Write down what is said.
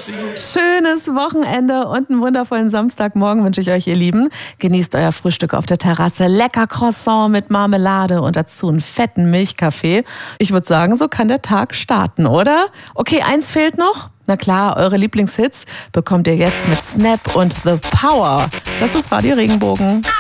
Schönes Wochenende und einen wundervollen Samstagmorgen wünsche ich euch, ihr Lieben. Genießt euer Frühstück auf der Terrasse. Lecker Croissant mit Marmelade und dazu einen fetten Milchkaffee. Ich würde sagen, so kann der Tag starten, oder? Okay, eins fehlt noch. Na klar, eure Lieblingshits bekommt ihr jetzt mit Snap und The Power. Das ist Radio Regenbogen.